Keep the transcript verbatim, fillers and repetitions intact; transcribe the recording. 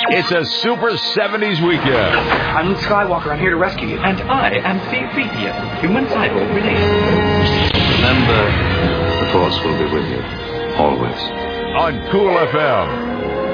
It's a Super seventies weekend. I'm Luke Skywalker. I'm here to rescue you. And I am C three P O, human cyborg release. Remember, the Force will be with you, always. On Cool F M.